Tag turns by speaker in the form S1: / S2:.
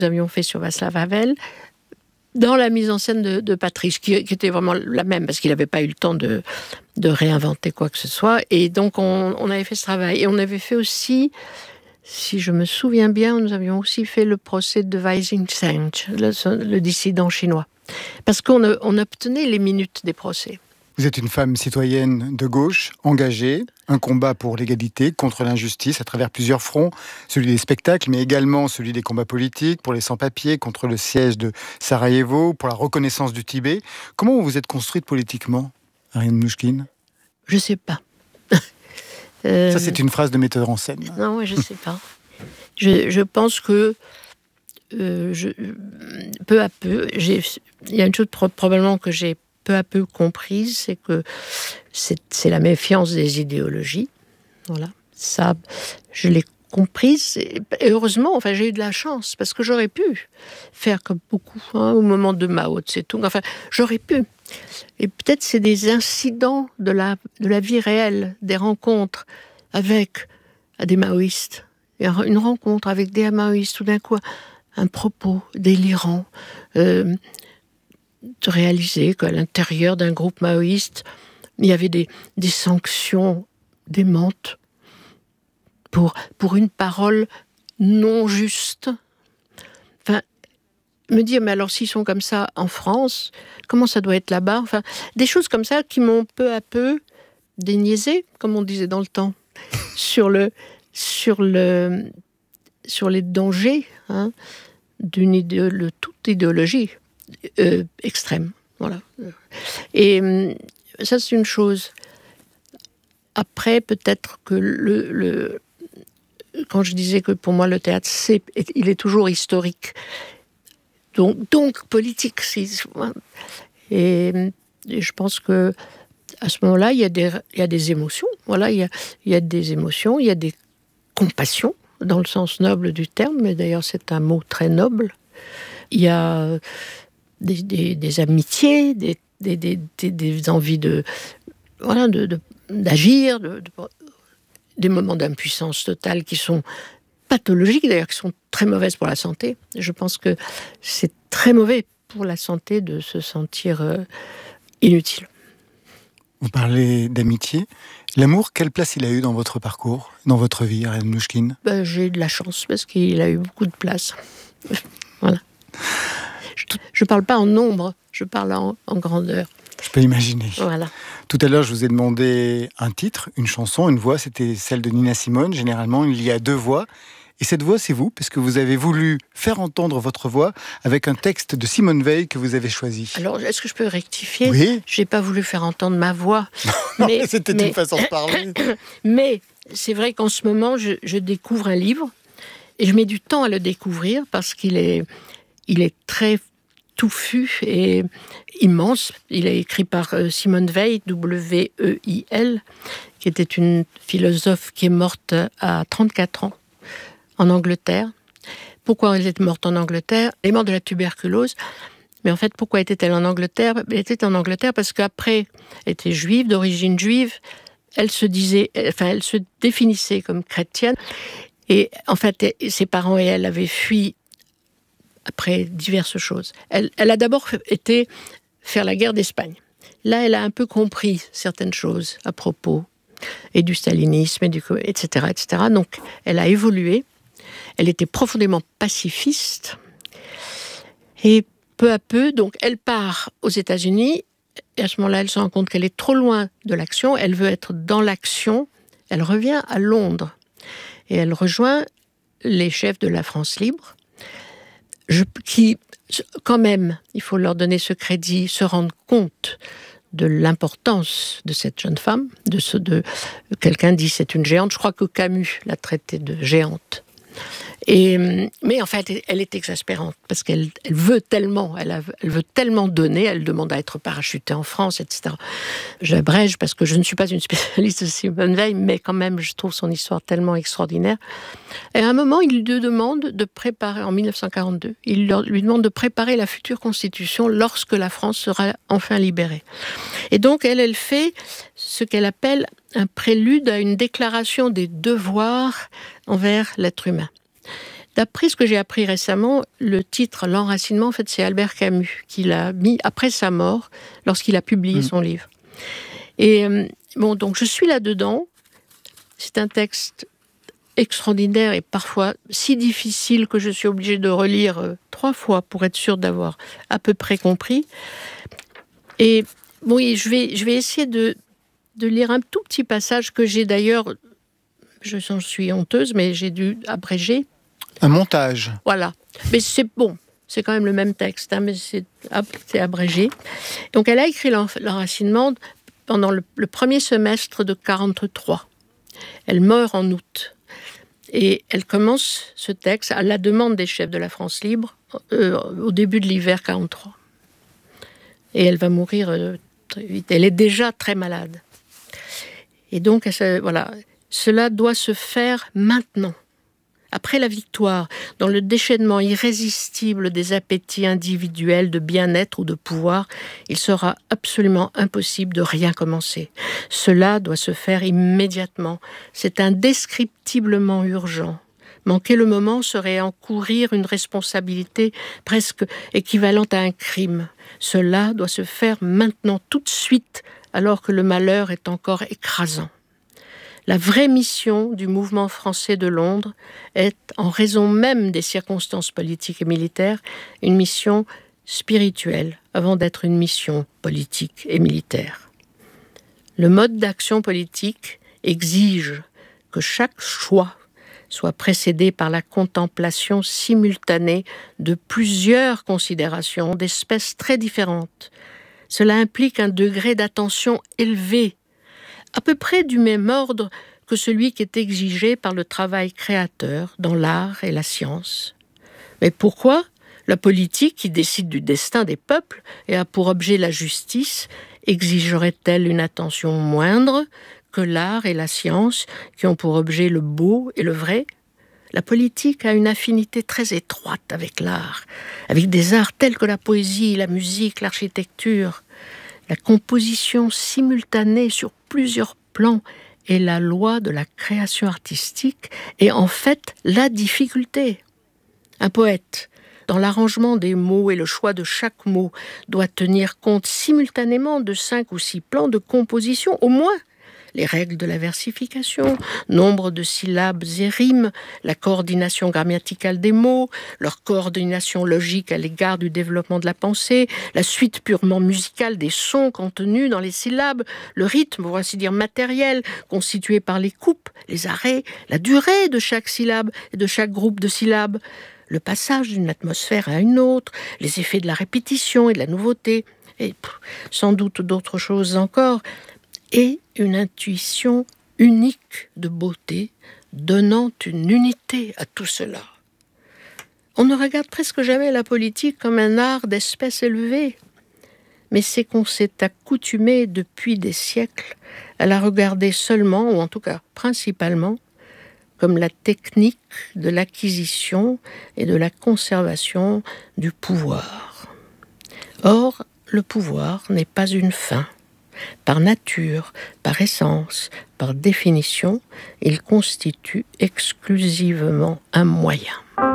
S1: Nous avions fait sur Václav Havel, dans la mise en scène de Patrice, qui était vraiment la même, parce qu'il n'avait pas eu le temps de réinventer quoi que ce soit. Et donc, on avait fait ce travail. Et on avait fait aussi, si je me souviens bien, nous avions aussi fait le procès de Wei Jingsheng, le dissident chinois. Parce qu'on obtenait les minutes des procès.
S2: Vous êtes une femme citoyenne de gauche, engagée, un combat pour l'égalité, contre l'injustice, à travers plusieurs fronts, celui des spectacles, mais également celui des combats politiques, pour les sans-papiers, contre le siège de Sarajevo, pour la reconnaissance du Tibet. Comment vous vous êtes construite politiquement, Ariane Mnouchkine ?
S1: Je ne sais pas.
S2: Ça, c'est une phrase de metteur en scène.
S1: Non, je ne sais pas. Je pense que peu à peu, il y a une chose probablement que j'ai peu à peu comprise, c'est que c'est la méfiance des idéologies. Voilà. Ça, je l'ai comprise. Et heureusement, j'ai eu de la chance, parce que j'aurais pu faire comme beaucoup, au moment de Mao Tse-tung. J'aurais pu. Et peut-être c'est des incidents de la vie réelle, des rencontres avec des maoïstes. Une rencontre avec des maoïstes, tout d'un coup, un propos délirant, de réaliser qu'à l'intérieur d'un groupe maoïste, il y avait des sanctions démentes pour une parole non juste. Me dire, mais alors s'ils sont comme ça en France, comment ça doit être là-bas ? Des choses comme ça qui m'ont peu à peu déniaisé, comme on disait dans le temps, sur les dangers de toute idéologie extrême. Voilà. Et ça, c'est une chose. Après, peut-être que quand je disais que pour moi, le théâtre, il est toujours historique. Donc politique. Et je pense que à ce moment-là, il y a des émotions. Voilà, il y a des émotions, il y a des compassions, dans le sens noble du terme, mais d'ailleurs, c'est un mot très noble. Il y a des amitiés, des envies d'agir, des moments d'impuissance totale qui sont pathologiques, d'ailleurs, qui sont très mauvaises pour la santé. Je pense que c'est très mauvais pour la santé de se sentir inutile.
S2: Vous parlez d'amitié. L'amour, quelle place il a eu dans votre parcours, dans votre vie, Ariane Mnouchkine ?
S1: J'ai eu de la chance, parce qu'il a eu beaucoup de place. Voilà. Je ne parle pas en nombre, je parle en grandeur.
S2: Je peux imaginer.
S1: Voilà.
S2: Tout à l'heure, je vous ai demandé un titre, une chanson, une voix. C'était celle de Nina Simone. Généralement, il y a deux voix. Et cette voix, c'est vous, parce que vous avez voulu faire entendre votre voix avec un texte de Simone Veil que vous avez choisi.
S1: Alors, est-ce que je peux rectifier ?
S2: Oui.
S1: Je n'ai pas voulu faire entendre ma voix.
S2: C'était une façon de parler.
S1: Mais c'est vrai qu'en ce moment, je découvre un livre, et je mets du temps à le découvrir, parce qu'il est très touffu et immense. Il est écrit par Simone Veil, W-E-I-L, qui était une philosophe qui est morte à 34 ans en Angleterre. Pourquoi elle était morte en Angleterre ? Elle est morte de la tuberculose. Mais en fait, pourquoi était-elle en Angleterre ? Elle était en Angleterre parce qu'après, elle était juive, d'origine juive. Elle se définissait comme chrétienne. Et en fait, ses parents et elle avaient fui après diverses choses. Elle a d'abord été faire la guerre d'Espagne. Là, elle a un peu compris certaines choses à propos et du stalinisme, etc., etc. Donc, elle a évolué. Elle était profondément pacifiste. Et peu à peu, donc, elle part aux États-Unis. Et à ce moment-là, elle se rend compte qu'elle est trop loin de l'action. Elle veut être dans l'action. Elle revient à Londres. Et elle rejoint les chefs de la France libre, qui, quand même, il faut leur donner ce crédit, se rendent compte de l'importance de cette jeune femme. Quelqu'un dit c'est une géante. Je crois que Camus l'a traitée de géante. Mais en fait, elle est exaspérante, parce qu'elle veut tellement, elle veut tellement donner, elle demande à être parachutée en France, etc. J'abrège, parce que je ne suis pas une spécialiste de Simone Veil, mais quand même, je trouve son histoire tellement extraordinaire. Et à un moment, il lui demande de préparer, en 1942, il lui demande de préparer la future constitution lorsque la France sera enfin libérée. Et donc, elle fait ce qu'elle appelle un prélude à une déclaration des devoirs envers l'être humain. D'après ce que j'ai appris récemment, le titre L'enracinement, en fait, c'est Albert Camus qui l'a mis après sa mort, lorsqu'il a publié son livre. Et donc je suis là-dedans. C'est un texte extraordinaire et parfois si difficile que je suis obligée de relire 3 fois pour être sûre d'avoir à peu près compris. Et oui, je vais essayer de lire un tout petit passage que j'ai d'ailleurs, j'en suis honteuse, mais j'ai dû abréger.
S2: Un montage.
S1: Voilà. Mais c'est bon, c'est quand même le même texte, mais c'est abrégé. Donc elle a écrit L'enracinement pendant le premier semestre de 1943. Elle meurt en août. Et elle commence ce texte à la demande des chefs de la France libre au début de l'hiver 1943. Et elle va mourir très vite. Elle est déjà très malade. Et donc, voilà, cela doit se faire maintenant. Après la victoire, dans le déchaînement irrésistible des appétits individuels de bien-être ou de pouvoir, il sera absolument impossible de rien commencer. Cela doit se faire immédiatement. C'est indescriptiblement urgent. Manquer le moment serait encourir une responsabilité presque équivalente à un crime. Cela doit se faire maintenant, tout de suite, alors que le malheur est encore écrasant. La vraie mission du mouvement français de Londres est, en raison même des circonstances politiques et militaires, une mission spirituelle avant d'être une mission politique et militaire. Le mode d'action politique exige que chaque choix soit précédé par la contemplation simultanée de plusieurs considérations d'espèces très différentes. Cela implique un degré d'attention élevé, à peu près du même ordre que celui qui est exigé par le travail créateur dans l'art et la science. Mais pourquoi la politique, qui décide du destin des peuples et a pour objet la justice, exigerait-elle une attention moindre que l'art et la science, qui ont pour objet le beau et le vrai ? La politique a une affinité très étroite avec l'art, avec des arts tels que la poésie, la musique, l'architecture. La composition simultanée sur plusieurs plans est la loi de la création artistique et en fait la difficulté. Un poète, dans l'arrangement des mots et le choix de chaque mot, doit tenir compte simultanément de 5 ou 6 plans de composition, au moins. Les règles de la versification, nombre de syllabes et rimes, la coordination grammaticale des mots, leur coordination logique à l'égard du développement de la pensée, la suite purement musicale des sons contenus dans les syllabes, le rythme, pour ainsi dire matériel, constitué par les coupes, les arrêts, la durée de chaque syllabe et de chaque groupe de syllabes, le passage d'une atmosphère à une autre, les effets de la répétition et de la nouveauté, et sans doute d'autres choses encore, et une intuition unique de beauté, donnant une unité à tout cela. On ne regarde presque jamais la politique comme un art d'espèce élevée, mais c'est qu'on s'est accoutumé depuis des siècles à la regarder seulement, ou en tout cas principalement, comme la technique de l'acquisition et de la conservation du pouvoir. Or, le pouvoir n'est pas une fin. Par nature, par essence, par définition, il constitue exclusivement un moyen.